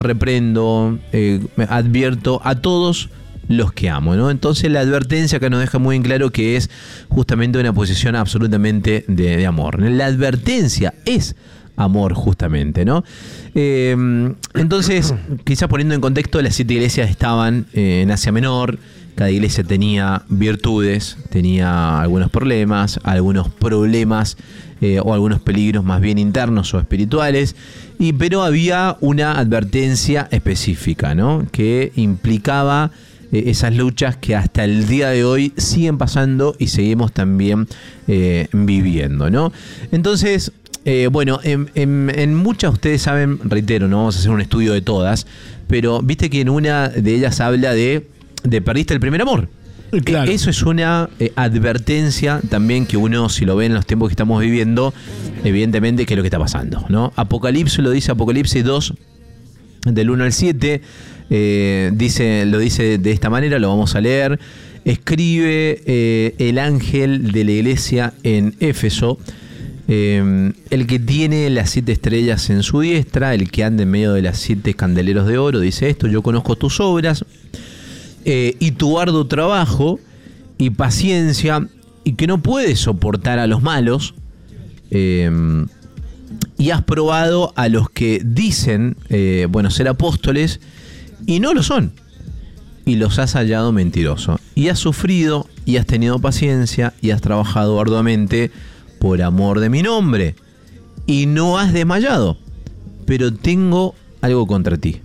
reprendo, advierto a todos los que amo, ¿no? Entonces la advertencia acá nos deja muy en claro que es justamente una posición absolutamente de amor. La advertencia es amor justamente, ¿no? Entonces, quizás poniendo en contexto, las 7 iglesias estaban en Asia Menor. Cada iglesia tenía virtudes, tenía algunos problemas o algunos peligros más bien internos o espirituales, pero había una advertencia específica, ¿no? Que implicaba esas luchas que hasta el día de hoy siguen pasando y seguimos también viviendo, ¿no? Entonces, en muchas, ustedes saben, reitero, no vamos a hacer un estudio de todas, pero viste que en una de ellas habla de perdiste el primer amor. Claro. Eso es una advertencia también que uno, si lo ve en los tiempos que estamos viviendo, evidentemente que es lo que está pasando, ¿no? Apocalipsis lo dice, Apocalipsis 2, del 1 al 7, lo dice de esta manera, lo vamos a leer. Escribe el ángel de la iglesia en Éfeso, el que tiene las 7 estrellas en su diestra, el que anda en medio de las 7 candeleros de oro, dice esto: yo conozco tus obras, y tu arduo trabajo y paciencia, y que no puedes soportar a los malos, y has probado a los que dicen ser apóstoles y no lo son, y los has hallado mentirosos, y has sufrido y has tenido paciencia y has trabajado arduamente por amor de mi nombre y no has desmayado, pero tengo algo contra ti,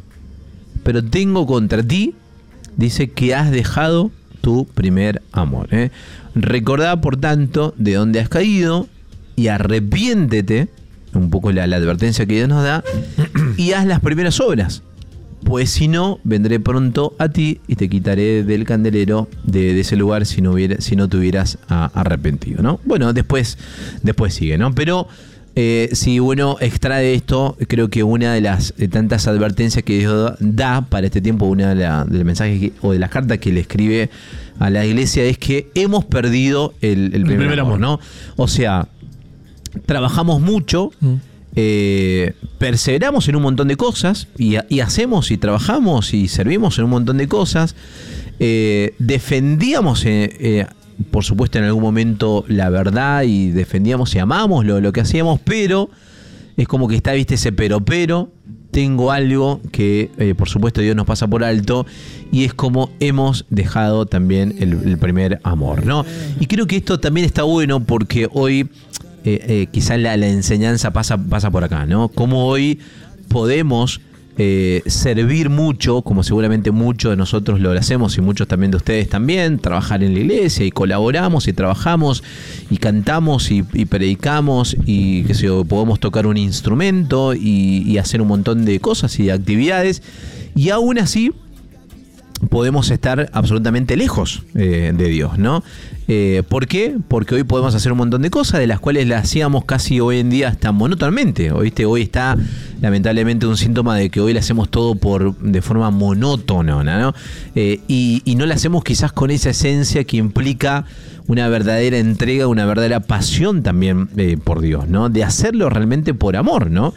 dice que has dejado tu primer amor. Recordá, por tanto, de dónde has caído y arrepiéntete, un poco la advertencia que Dios nos da, y haz las primeras obras, pues si no, vendré pronto a ti y te quitaré del candelero de ese lugar si no te hubieras arrepentido, ¿no? Bueno, después sigue, ¿no? Pero si uno extrae esto, creo que una de las tantas advertencias que Dios da para este tiempo, una de los mensajes o de las cartas que le escribe a la iglesia, es que hemos perdido el primer amor, ¿no? O sea, trabajamos mucho, perseveramos en un montón de cosas y hacemos y trabajamos y servimos en un montón de cosas, defendíamos por supuesto en algún momento la verdad y defendíamos y amamos lo que hacíamos, pero es como que está, viste, ese pero tengo algo que por supuesto Dios nos pasa por alto, y es como hemos dejado también el primer amor, ¿no? Y creo que esto también está bueno porque hoy quizás la enseñanza pasa por acá, ¿no? Como hoy podemos servir mucho, como seguramente muchos de nosotros lo hacemos y muchos también de ustedes también, trabajar en la iglesia y colaboramos y trabajamos y cantamos y predicamos y que podemos tocar un instrumento y hacer un montón de cosas y de actividades, y aún así podemos estar absolutamente lejos de Dios, ¿no? ¿Por qué? Porque hoy podemos hacer un montón de cosas de las cuales las hacíamos casi hoy en día hasta monótonamente. Hoy está lamentablemente un síntoma de que hoy le hacemos todo de forma monótona, ¿no? Y no lo hacemos quizás con esa esencia que implica una verdadera entrega, una verdadera pasión también por Dios, ¿no? De hacerlo realmente por amor, ¿no?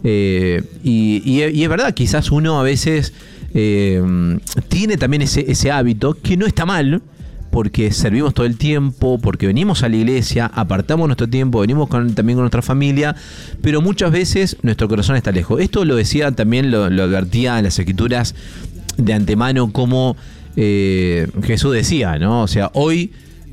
Y es verdad, quizás uno a veces tiene también ese hábito, que no está mal, porque servimos todo el tiempo, porque venimos a la iglesia, apartamos nuestro tiempo, venimos también con nuestra familia, pero muchas veces nuestro corazón está lejos. Esto lo decía también, lo advertía en las escrituras de antemano, como Jesús decía, ¿no? O sea, hoy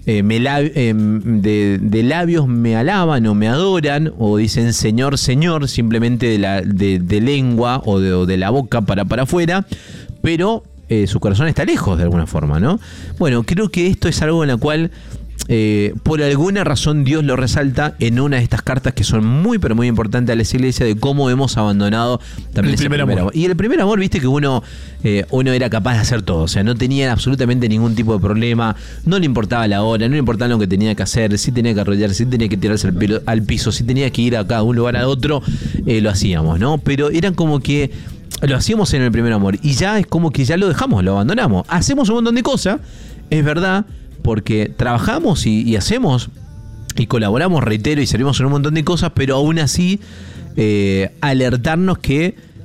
de labios me alaban o me adoran o dicen Señor, Señor, simplemente de lengua o de la boca para afuera, pero su corazón está lejos de alguna forma, ¿no? Bueno, creo que esto es algo en la cual por alguna razón Dios lo resalta en una de estas cartas que son muy pero muy importantes a la iglesia, de cómo hemos abandonado también ese primer amor. Y el primer amor, viste que uno era capaz de hacer todo, o sea, no tenía absolutamente ningún tipo de problema, no le importaba la hora, no le importaba lo que tenía que hacer, si tenía que arrodillarse, si tenía que tirarse al piso, si tenía que ir acá de un lugar a otro, lo hacíamos, ¿no? Pero eran como que lo hacíamos en el primer amor y ya es como que ya lo dejamos, lo abandonamos. Hacemos un montón de cosas, es verdad, porque trabajamos y hacemos y colaboramos, reitero, y servimos en un montón de cosas, pero aún así alertarnos que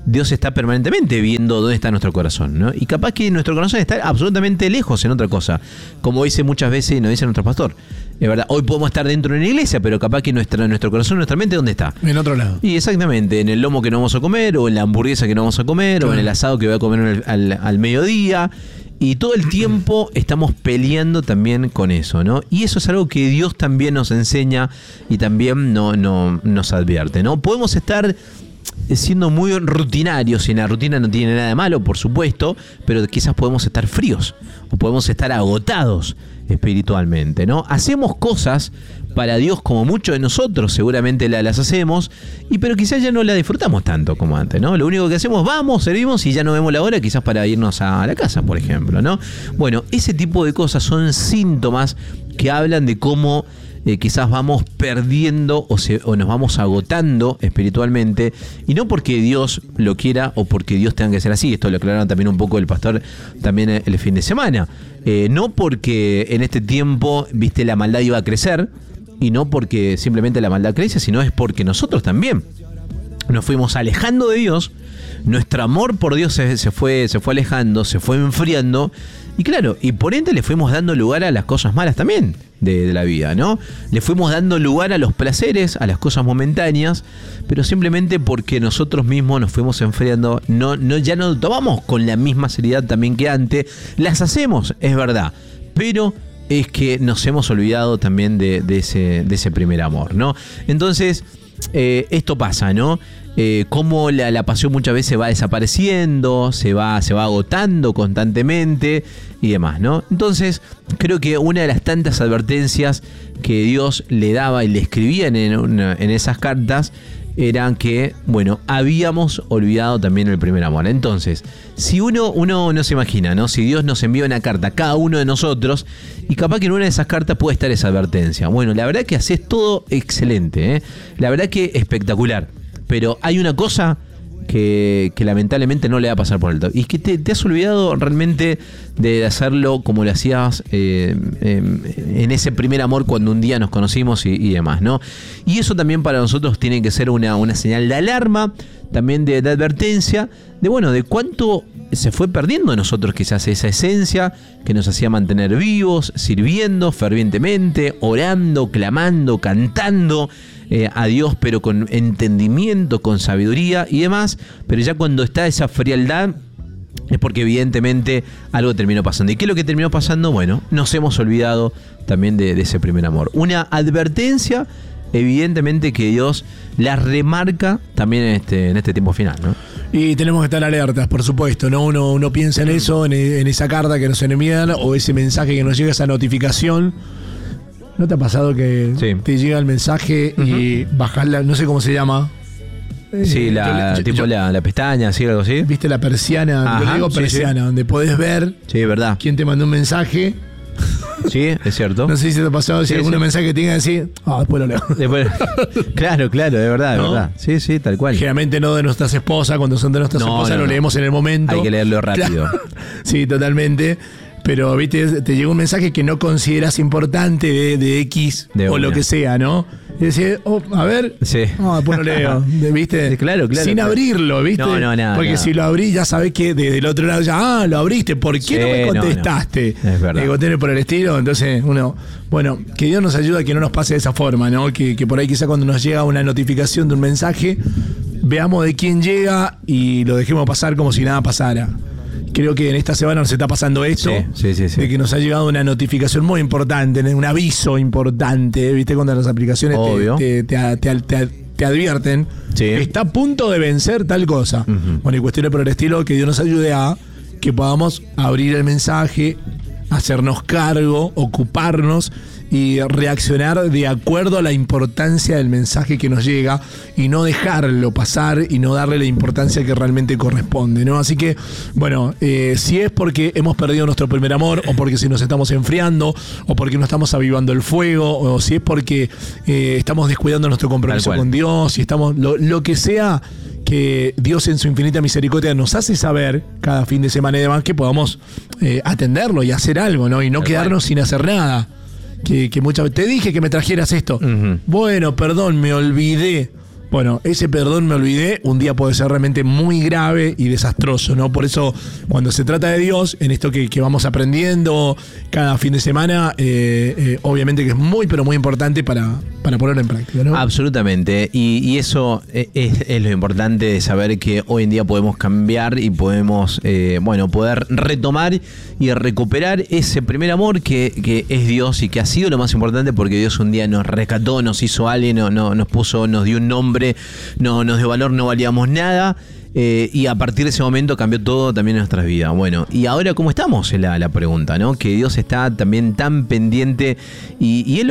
Dios está permanentemente viendo dónde está nuestro corazón, ¿no? Y capaz que nuestro corazón está absolutamente lejos en otra cosa. Como dice muchas veces, nos dice nuestro pastor. Es verdad, hoy podemos estar dentro de una iglesia, pero capaz que nuestro corazón, nuestra mente, ¿dónde está? En otro lado. Y exactamente, en el lomo que no vamos a comer, o en la hamburguesa que no vamos a comer, o en el asado que voy a comer al mediodía. Y todo el tiempo estamos peleando también con eso, ¿no? Y eso es algo que Dios también nos enseña y también nos advierte, ¿no? Podemos estar siendo muy rutinarios, y en la rutina no tiene nada de malo, por supuesto, pero quizás podemos estar fríos o podemos estar agotados espiritualmente, ¿no? Hacemos cosas para Dios como muchos de nosotros seguramente las hacemos, pero quizás ya no la disfrutamos tanto como antes, ¿no? Lo único que hacemos, vamos, servimos y ya no vemos la hora, quizás para irnos a la casa, por ejemplo, ¿no? Bueno, ese tipo de cosas son síntomas que hablan de cómo quizás vamos perdiendo o nos vamos agotando espiritualmente, y no porque Dios lo quiera o porque Dios tenga que ser así. Esto lo aclararon también un poco el pastor también el fin de semana. No porque en este tiempo, viste, la maldad iba a crecer, y no porque simplemente la maldad crece, sino es porque nosotros también nos fuimos alejando de Dios. Nuestro amor por Dios se fue alejando, se fue enfriando, y claro, y por ende le fuimos dando lugar a las cosas malas también de la vida, ¿no? Le fuimos dando lugar a los placeres, a las cosas momentáneas, pero simplemente porque nosotros mismos nos fuimos enfriando, ya no lo tomamos con la misma seriedad también que antes. Las hacemos, es verdad, pero es que nos hemos olvidado también de ese primer amor, ¿no? Entonces, esto pasa, ¿no? Cómo la pasión muchas veces va desapareciendo, se va agotando constantemente y demás, ¿no? Entonces, creo que una de las tantas advertencias que Dios le daba y le escribían en esas cartas eran que, bueno, habíamos olvidado también el primer amor. Entonces, si uno no se imagina, ¿no? Si Dios nos envía una carta a cada uno de nosotros, y capaz que en una de esas cartas puede estar esa advertencia. Bueno, la verdad que haces todo excelente, ¿eh? La verdad que espectacular. Pero hay una cosa que lamentablemente no le va a pasar por alto. Y es que te has olvidado realmente de hacerlo como lo hacías en ese primer amor cuando un día nos conocimos y demás, ¿no? Y eso también para nosotros tiene que ser una señal de alarma, también de advertencia, de cuánto se fue perdiendo en nosotros quizás esa esencia que nos hacía mantener vivos, sirviendo fervientemente, orando, clamando, cantando a Dios, pero con entendimiento, con sabiduría y demás. Pero ya cuando está esa frialdad es porque evidentemente algo terminó pasando. ¿Y qué es lo que terminó pasando? Bueno, nos hemos olvidado también de ese primer amor. Una advertencia evidentemente que Dios la remarca también en este tiempo final, ¿no? Y tenemos que estar alertas, por supuesto, ¿no? Uno piensa en eso, en esa carta que nos envían, o ese mensaje que nos llega, esa notificación. ¿No te ha pasado que te llega el mensaje y bajás no sé cómo se llama? Sí, la pestaña, ¿sí? Algo así. ¿Viste la persiana? Ajá, yo le digo persiana, donde podés ver verdad. quién te mandó un mensaje. Sí, es cierto. No sé si te ha pasado, si algún mensaje que tenga que decir, después lo leo. Claro, de verdad, ¿no? de verdad. Sí, tal cual. Generalmente no de nuestras esposas, cuando son de nuestras esposas lo leemos en el momento. Hay que leerlo rápido. Claro. Sí, totalamente. Pero, viste, te llega un mensaje que no consideras importante de X o lo que sea, ¿no? Y decís, a ver, después lo leo, ¿viste? Claro. Sin abrirlo, ¿viste? No, nada. Porque si lo abrís, ya sabés que desde el otro lado ya, lo abriste, ¿por qué no me contestaste? No. Es verdad. Por el estilo, entonces bueno, que Dios nos ayude a que no nos pase de esa forma, ¿no? Que por ahí quizá cuando nos llega una notificación de un mensaje, veamos de quién llega y lo dejemos pasar como si nada pasara. Creo que en esta semana nos está pasando esto, sí. de que nos ha llegado una notificación muy importante, un aviso importante, ¿viste? Cuando las aplicaciones te advierten, está a punto de vencer tal cosa. Bueno, y cuestiones por el estilo, que Dios nos ayude a que podamos abrir el mensaje, hacernos cargo, ocuparnos y reaccionar de acuerdo a la importancia del mensaje que nos llega y no dejarlo pasar y no darle la importancia que realmente corresponde, ¿no? Así que, bueno, si es porque hemos perdido nuestro primer amor, o porque si nos estamos enfriando, o porque no estamos avivando el fuego, o si es porque estamos descuidando nuestro compromiso con Dios, si estamos lo que sea, que Dios en su infinita misericordia nos hace saber cada fin de semana y demás, que podamos atenderlo y hacer algo, ¿no? Y no quedarnos sin hacer nada. Que muchas veces te dije que me trajeras esto. Bueno, perdón, me olvidé. bueno, ese perdón me olvidé, un día puede ser realmente muy grave y desastroso, ¿no? Por eso, cuando se trata de Dios, en esto que vamos aprendiendo cada fin de semana, obviamente que es muy, pero muy importante para ponerlo en práctica, ¿no? Absolutamente. Y eso es lo importante de saber que hoy en día podemos cambiar y podemos, poder retomar y recuperar ese primer amor que es Dios y que ha sido lo más importante, porque Dios un día nos rescató, nos hizo alguien, nos dio un nombre, nos dio valor, no valíamos nada. Y a partir de ese momento cambió todo también en nuestras vidas. Bueno, y ahora ¿cómo estamos? Es la pregunta, ¿no? Que Dios está también tan pendiente y es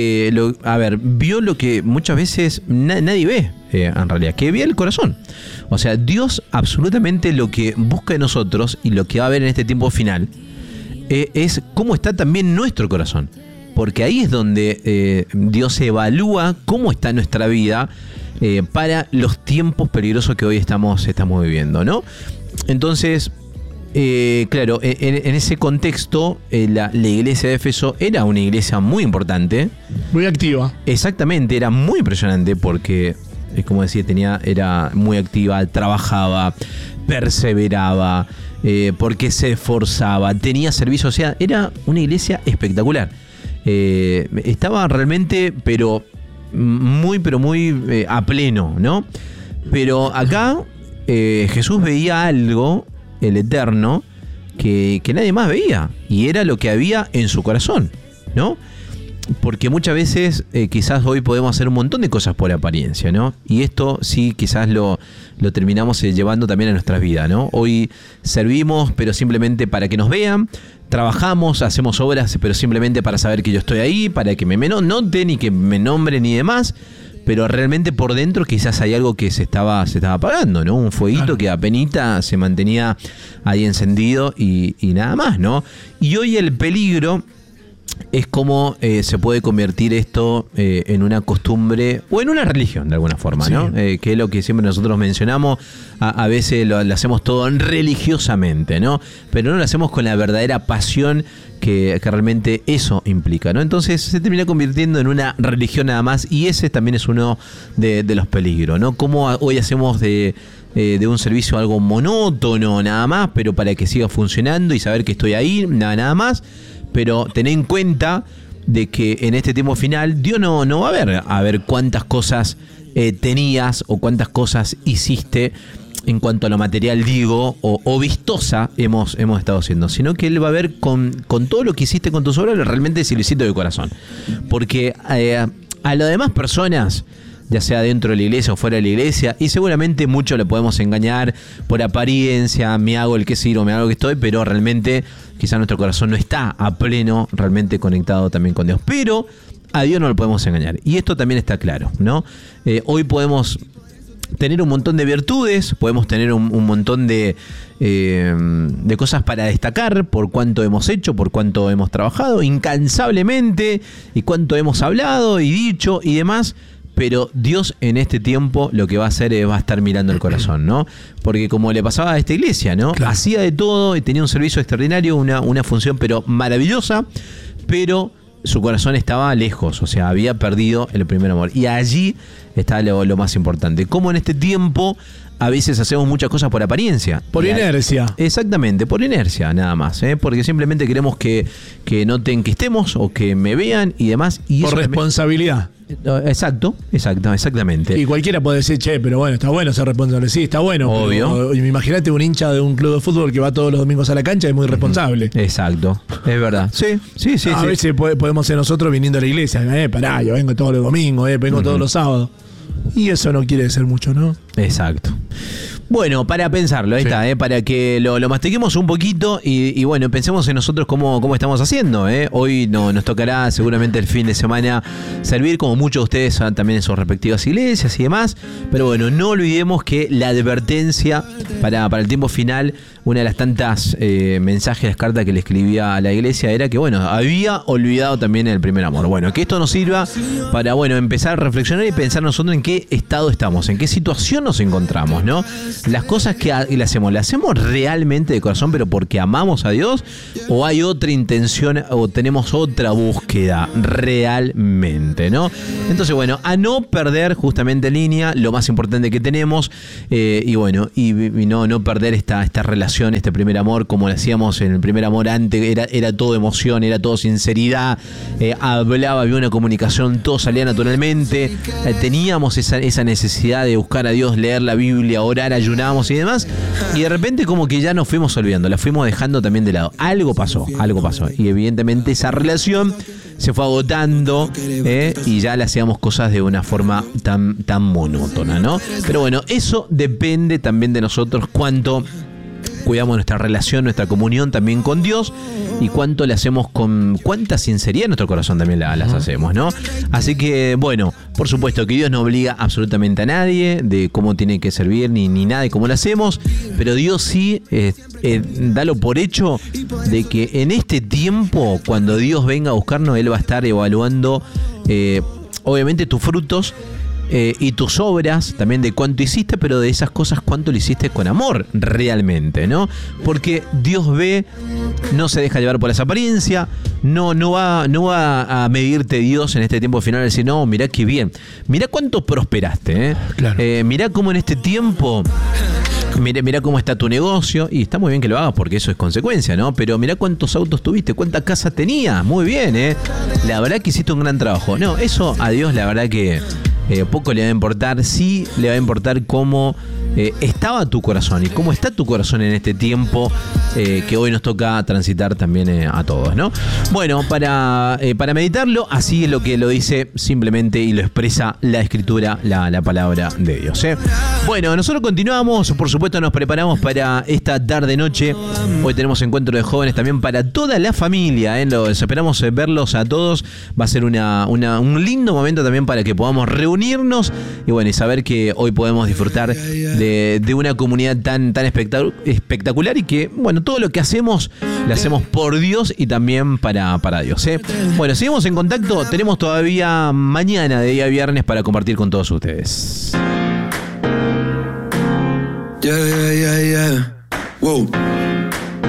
vio lo que muchas veces nadie ve, en realidad, que ve el corazón. O sea, Dios absolutamente lo que busca de nosotros y lo que va a ver en este tiempo final es cómo está también nuestro corazón. Porque ahí es donde Dios evalúa cómo está nuestra vida para los tiempos peligrosos que hoy estamos viviendo, ¿no? Entonces, claro, en ese contexto, la iglesia de Éfeso era una iglesia muy importante. Muy activa. Exactamente, era muy impresionante porque, como decía, era muy activa, trabajaba, perseveraba, porque se esforzaba, tenía servicio, o sea, era una iglesia espectacular. Estaba realmente, pero muy a pleno, ¿no? Pero acá Jesús veía algo, el Eterno, que nadie más veía, y era lo que había en su corazón, ¿no? Porque muchas veces quizás hoy podemos hacer un montón de cosas por apariencia, ¿no? Y esto sí quizás lo terminamos llevando también a nuestras vidas, ¿no? Hoy servimos, pero simplemente para que nos vean. Trabajamos, hacemos obras, pero simplemente para saber que yo estoy ahí, para que me noten y que me nombren y demás. Pero realmente por dentro quizás hay algo que se estaba apagando, ¿no? Un fueguito, claro, que apenita se mantenía ahí encendido y nada más, ¿no? Y hoy el peligro es cómo se puede convertir esto en una costumbre o en una religión de alguna forma, ¿no? Sí. Que es lo que siempre nosotros mencionamos. A veces lo hacemos todo religiosamente, ¿no? Pero no lo hacemos con la verdadera pasión que realmente eso implica, ¿no? Entonces se termina convirtiendo en una religión nada más, y ese también es uno de los peligros, ¿no? Como hoy hacemos de un servicio algo monótono nada más, pero para que siga funcionando y saber que estoy ahí, nada más. Pero ten en cuenta de que en este tiempo final Dios no va a ver cuántas cosas tenías o cuántas cosas hiciste en cuanto a lo material, digo, o vistosa hemos estado haciendo, sino que Él va a ver con todo lo que hiciste con tus obras realmente si lo hiciste de corazón. Porque a las demás personas, ya sea dentro de la iglesia o fuera de la iglesia, y seguramente mucho le podemos engañar por apariencia, me hago el que sirvo, me hago el que estoy, pero realmente quizás nuestro corazón no está a pleno, realmente conectado también con Dios. Pero a Dios no lo podemos engañar, y esto también está claro, ¿no? Hoy podemos tener un montón de virtudes, podemos tener un montón de cosas para destacar por cuánto hemos hecho, por cuánto hemos trabajado incansablemente y cuánto hemos hablado y dicho y demás. Pero Dios en este tiempo lo que va a hacer es va a estar mirando el corazón, ¿no? Porque como le pasaba a esta iglesia, ¿no? Claro. Hacía de todo y tenía un servicio extraordinario, una función pero maravillosa, pero su corazón estaba lejos, o sea, había perdido el primer amor. Y allí está lo más importante. Como en este tiempo a veces hacemos muchas cosas por apariencia. Por inercia. Exactamente, por inercia nada más, porque simplemente queremos que noten que estemos o que me vean y demás. Y por responsabilidad. Exactamente. Y cualquiera puede decir, che, pero bueno, está bueno ser responsable. Sí, está bueno. Obvio. Imagínate un hincha de un club de fútbol que va todos los domingos a la cancha, es muy responsable. Exacto, es verdad. Sí. A veces podemos ser nosotros viniendo a la iglesia. Pará, yo vengo todos los domingos, vengo todos los sábados. Y eso no quiere decir mucho, ¿no? Exacto. Bueno, para pensarlo, ahí está, para que lo mastiquemos un poquito y bueno, pensemos en nosotros cómo estamos haciendo. Hoy nos tocará seguramente el fin de semana servir, como muchos de ustedes también en sus respectivas iglesias y demás. Pero bueno, no olvidemos que la advertencia para el tiempo final, una de las tantas mensajes, las cartas que le escribía a la iglesia era que, bueno, había olvidado también el primer amor. Bueno, que esto nos sirva para, bueno, empezar a reflexionar y pensar nosotros en qué estado estamos, en qué situación nos encontramos, ¿no? las cosas que las hacemos realmente de corazón, pero porque amamos a Dios, o hay otra intención o tenemos otra búsqueda realmente, ¿no? Entonces, bueno, a no perder justamente en línea lo más importante que tenemos, y bueno, y no perder esta relación, este primer amor, como lo hacíamos en el primer amor antes, era todo emoción, era todo sinceridad, había una comunicación, todo salía naturalmente, teníamos esa necesidad de buscar a Dios, leer la Biblia, orar, ayunábamos y demás, y de repente como que ya nos fuimos olvidando, la fuimos dejando también de lado. Algo pasó, y evidentemente esa relación se fue agotando, y ya le hacíamos cosas de una forma tan monótona, ¿no? Pero bueno, eso depende también de nosotros, cuánto cuidamos nuestra relación, nuestra comunión también con Dios, y cuánto le hacemos, con cuánta sinceridad en nuestro corazón también las hacemos, ¿no? Así que, bueno, por supuesto que Dios no obliga absolutamente a nadie de cómo tiene que servir, ni nada de cómo lo hacemos, pero Dios sí, dalo por hecho de que en este tiempo, cuando Dios venga a buscarnos, Él va a estar evaluando, obviamente, tus frutos, y tus obras, también de cuánto hiciste, pero de esas cosas cuánto lo hiciste con amor realmente, ¿no? Porque Dios ve, no se deja llevar por esa apariencia, no va a medirte Dios en este tiempo final y decir, no, mirá qué bien, mirá cuánto prosperaste, Claro. Mirá cómo en este tiempo, mirá cómo está tu negocio, y está muy bien que lo hagas porque eso es consecuencia, ¿no? Pero mirá cuántos autos tuviste, cuánta casa tenías, muy bien, la verdad que hiciste un gran trabajo. No, eso a Dios la verdad que poco le va a importar. Sí le va a importar cómo estaba tu corazón y cómo está tu corazón en este tiempo que hoy nos toca transitar también a todos, ¿no? Bueno, para meditarlo, así es lo que lo dice simplemente y lo expresa la Escritura, la palabra de Dios, ¿eh? Bueno, nosotros continuamos, por supuesto nos preparamos para esta tarde-noche. Hoy tenemos encuentro de jóvenes también para toda la familia, los esperamos verlos a todos. Va a ser un lindo momento también para que podamos reunirnos y bueno, y saber que hoy podemos disfrutar de una comunidad tan espectacular, y que, bueno, todo lo que hacemos, lo hacemos por Dios y también para Dios, ¿eh? Bueno, seguimos en contacto, tenemos todavía mañana de día viernes para compartir con todos ustedes. Yeah. Whoa.